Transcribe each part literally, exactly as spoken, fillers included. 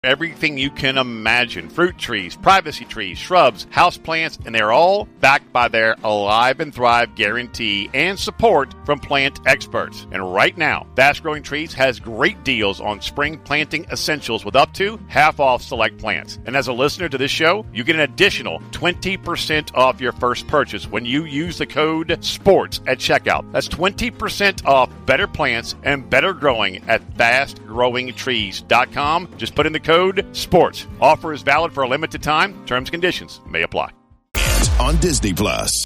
Everything you can imagine. Fruit trees, privacy trees, shrubs, houseplants, and they're all backed by their Alive and Thrive guarantee and support from plant experts. And right now, Fast Growing Trees has great deals on spring planting essentials with up to half off select plants. And as a listener to this show, you get an additional twenty percent off your first purchase when you use the code SPORTS at checkout. That's twenty percent off better plants and better growing at fast growing trees dot com. Just put in the code Code SPORTS. Offer is valid for a limited time. Terms and conditions may apply. On Disney Plus.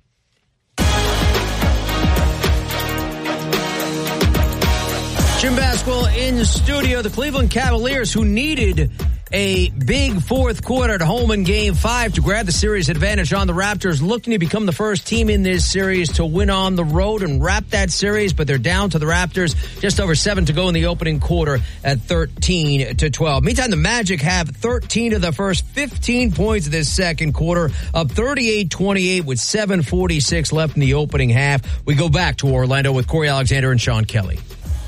Jim Basquill in the studio. The Cleveland Cavaliers, who needed a big fourth quarter at home in Game five to grab the series advantage on the Raptors, looking to become the first team in this series to win on the road and wrap that series, but they're down to the Raptors. Just over seven to go in the opening quarter at thirteen to twelve. Meantime, the Magic have thirteen of the first fifteen points of this second quarter, up thirty-eight twenty-eight with seven forty-six left in the opening half. We go back to Orlando with Corey Alexander and Sean Kelly.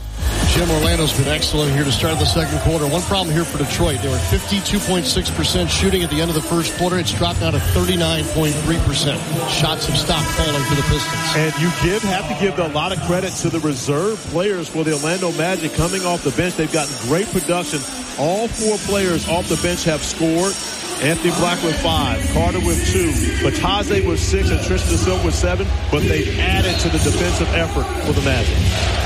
Jim, Orlando's been excellent here to start the second quarter. One problem here for Detroit. They were fifty-two point six percent shooting at the end of the first quarter. It's dropped down to thirty-nine point three percent. Shots have stopped falling for the Pistons. And you give have to give a lot of credit to the reserve players for the Orlando Magic coming off the bench. They've gotten great production. All four players off the bench have scored. Anthony Black with five, Carter with two, Bataze with six, and Tristan Silk with seven. But they've added to the defensive effort for the Magic.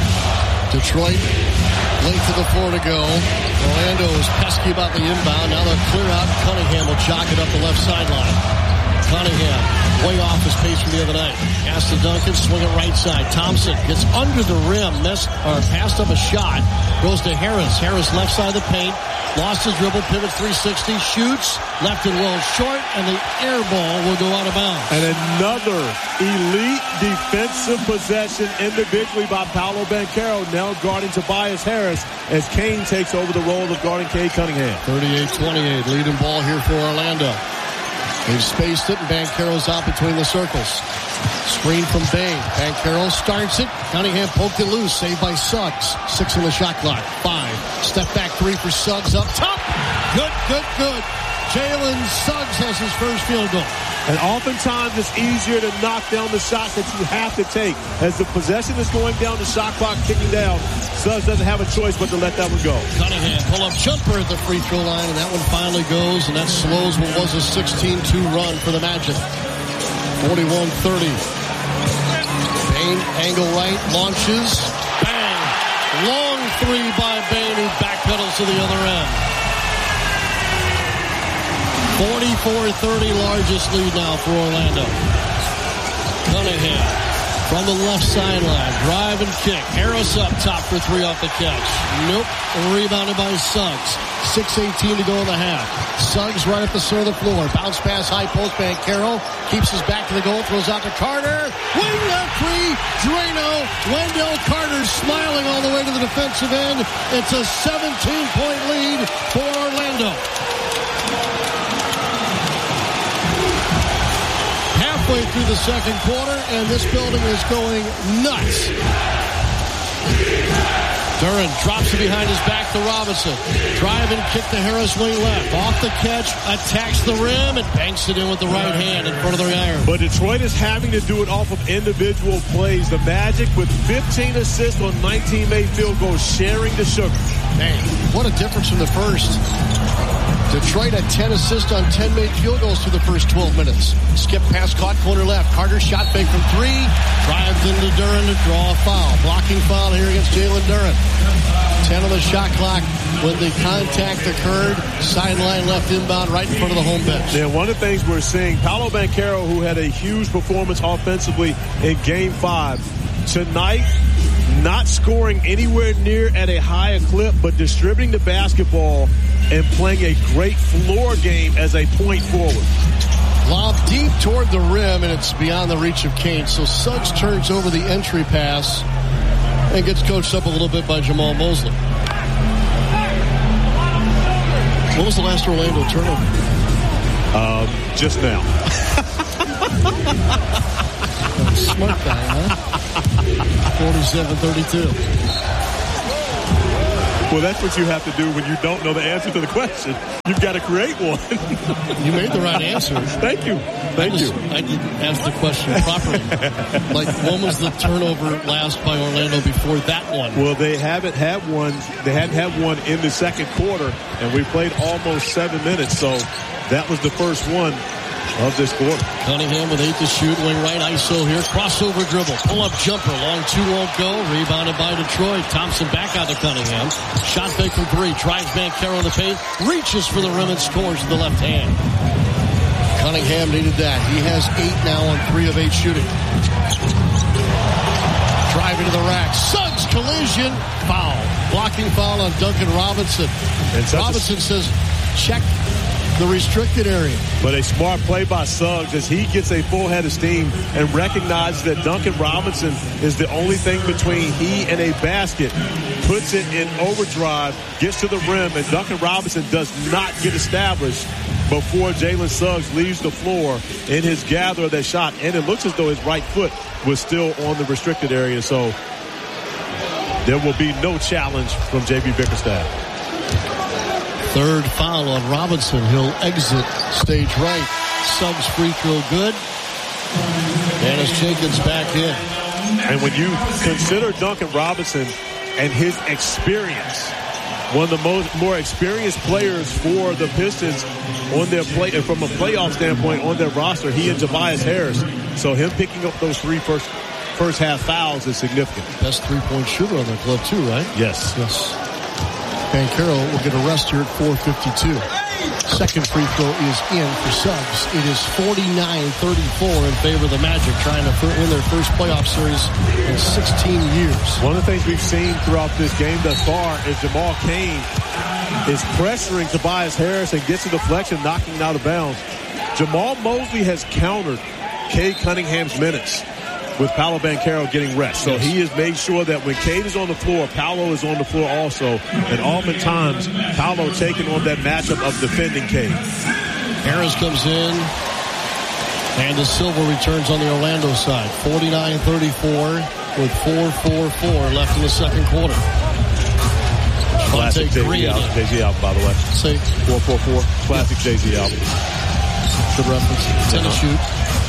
Detroit, length of the floor to go. Orlando is pesky about the inbound. Now they'll clear out. Cunningham will jog it up the left sideline. Cunningham, way off his pace from the other night. Pass to Duncan, swing it right side. Thompson gets under the rim, missed, or passed up a shot. Goes to Harris. Harris left side of the paint. Lost his dribble, pivots three sixty, shoots, left it well short, and the air ball will go out of bounds. And another elite defensive possession individually by Paolo Banchero, now guarding Tobias Harris as Kane takes over the role of guarding Cade Cunningham. thirty-eight twenty-eight, leading ball here for Orlando. They've spaced it, and Banchero's out between the circles. Screen from Bain. Banchero starts it. Cunningham poked it loose. Saved by Suggs. Six in the shot clock. Five. Step back three for Suggs up top. Good, good, good. Jalen Suggs has his first field goal. And oftentimes it's easier to knock down the shots that you have to take. As the possession is going down, the shot clock ticking down, Suggs doesn't have a choice but to let that one go. Cunningham pull-up jumper at the free throw line, and that one finally goes, and that slows what was a sixteen two run for the Magic. forty-one thirty. Bain, angle right, launches. Bang! Long three by Bain, who backpedals to the other end. forty-four thirty, largest lead now for Orlando. Cunningham from the left sideline. Drive and kick. Harris up top for three off the catch. Nope. Rebounded by Suggs. six eighteen to go in the half. Suggs right up the center of the floor. Bounce pass, high post. Banchero keeps his back to the goal. Throws out to Carter. Wing left three. Drano. Wendell Carter smiling all the way to the defensive end. It's a seventeen-point lead for Orlando. Halfway through the second quarter, and this building is going nuts. Duran drops it behind his back to Robinson. Drive and kick to Harris, wing left. Off the catch, attacks the rim, and banks it in with the right hand in front of the iron. But Detroit is having to do it off of individual plays. The Magic with fifteen assists on nineteen made field goals, sharing the sugar. Man, what a difference from the first. Detroit had ten assists on ten made field goals through the first twelve minutes. Skip pass, caught corner left. Carter shot fake from three. Drives into Duran to draw a foul. Blocking foul here against Jalen Duran. ten on the shot clock when the contact occurred. Sideline left inbound right in front of the home bench. Yeah, one of the things we're seeing, Paolo Banchero, who had a huge performance offensively in Game five, tonight not scoring anywhere near at a higher clip, but distributing the basketball and playing a great floor game as a point forward. Lob deep toward the rim, and it's beyond the reach of Kane. So Suggs turns over the entry pass and gets coached up a little bit by Jamal Mosley. What was the last Orlando turnover? Um, just now. Smart guy, huh? forty-seven thirty-two. Well, that's what you have to do when you don't know the answer to the question. You've got to create one. You made the right answer. Thank you. Thank I just, you. I didn't ask the question properly. Like, when was the turnover last by Orlando before that one? Well, they haven't had one. They hadn't had one in the second quarter, and we played almost seven minutes. So that was the first one of this quarter. Cunningham with eight to shoot. Wing right, I S O here. Crossover dribble. Pull-up jumper. Long two won't go. Rebounded by Detroit. Thompson back out to Cunningham. Shot fake from three. Drives Banchero in the paint. Reaches for the rim and scores with the left hand. Cunningham needed that. He has eight now on three of eight shooting. Driving to the rack. Suggs collision. Foul. Blocking foul on Duncan Robinson. Robinson a- says, check the restricted area. But a smart play by Suggs as he gets a full head of steam and recognizes that Duncan Robinson is the only thing between he and a basket. Puts it in overdrive, gets to the rim, and Duncan Robinson does not get established before Jalen Suggs leaves the floor in his gather of that shot. And it looks as though his right foot was still on the restricted area. So there will be no challenge from J B Bickerstaff. Third foul on Robinson. He'll exit stage right. Suggs free throw good. Dennis Jenkins back in. And when you consider Duncan Robinson and his experience, one of the most more experienced players for the Pistons on their play, from a playoff standpoint on their roster, he and Tobias Harris. So him picking up those three first first half fouls is significant. Best three-point shooter on their club too, right? Yes. Yes. Banchero will get a rest here at four fifty-two. Second free throw is in for Suggs. It is forty-nine thirty-four in favor of the Magic, trying to win their first playoff series in sixteen years. One of the things we've seen throughout this game thus far is Jamal Cain is pressuring Tobias Harris and gets a deflection, knocking him out of bounds. Jamal Mosley has countered Cade Cunningham's minutes with Paolo Banchero getting rest. So yes. He has made sure that when Cade is on the floor, Paolo is on the floor also. And oftentimes, Paolo taking on that matchup of defending Cade. Harris comes in. And De Silva returns on the Orlando side. forty-nine thirty-four with four four four left in the second quarter. Classic J Z album, J Z album, by the way. Say four four four. Classic yeah. J Z album. Good reference. ten to shoot.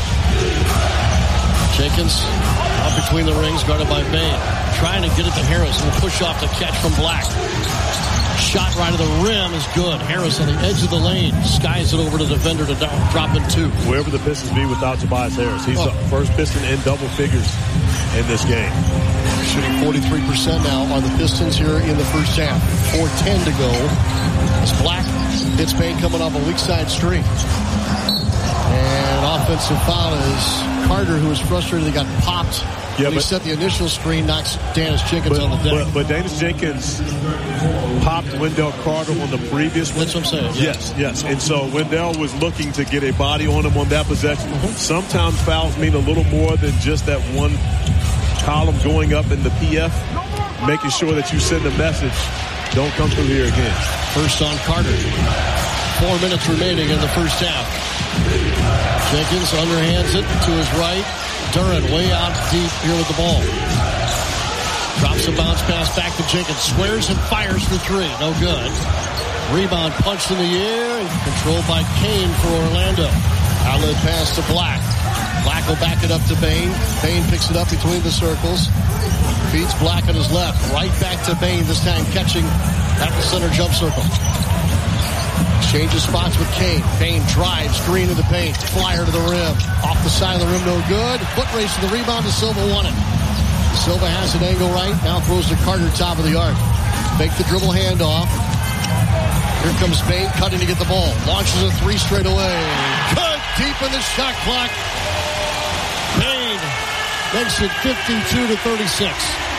Jenkins up between the rings, guarded by Bain. Trying to get it to Harris and push off the catch from Black. Shot right to the rim is good. Harris on the edge of the lane. Skies it over to the defender to drop in two. Wherever the Pistons be without Tobias Harris. He's oh. the first Piston in double figures in this game. Shooting forty-three percent now are the Pistons here in the first half. four ten to go. As Black hits Bain coming off a weak side screen. And offensive foul is Carter, who was frustrated. He got popped. Yeah, but, he set the initial screen, knocks Dennis Jenkins but, on the deck. But, but Dennis Jenkins popped Wendell Carter on the previous one. That's what I'm saying. Yeah. Yes, yes. And so Wendell was looking to get a body on him on that possession. Mm-hmm. Sometimes fouls mean a little more than just that one column going up in the P F, making sure that you send a message. Don't come through here again. First on Carter. Four minutes remaining in the first half. Jenkins underhands it to his right. Duran way out deep here with the ball. Drops a bounce pass back to Jenkins. Swears and fires for three. No good. Rebound punched in the air and controlled by Kane for Orlando. Outlet pass to Black. Black will back it up to Bain. Bain picks it up between the circles. Feeds Black on his left. Right back to Bain, this time catching at the center jump circle. Changes spots with Kane. Bain drives, green to the paint. Flyer to the rim. Off the side of the rim, no good. Foot race to the rebound. De Silva won it. De Silva has an angle right. Now throws to Carter, top of the arc. Make the dribble handoff. Here comes Bain, cutting to get the ball. Launches a three straight away. Good, deep in the shot clock. Bain makes it fifty-two to thirty-six.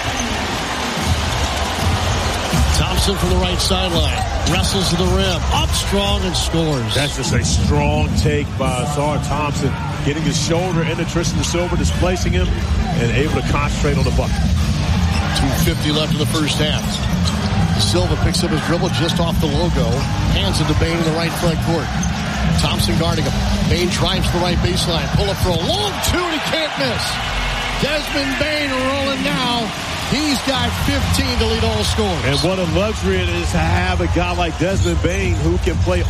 Thompson from the right sideline. Wrestles to the rim. Up strong and scores. That's just a strong take by Ausar Thompson. Getting his shoulder into Tristan De Silva, displacing him, and able to concentrate on the bucket. two fifty left in the first half. De Silva picks up his dribble just off the logo. Hands it to Bain in the right front court. Thompson guarding him. Bain drives to the right baseline. Pull up for a long two, and he can't miss. Desmond Bain rolling now He's got fifteen to lead all scorers. And what a luxury it is to have a guy like Desmond Bane who can play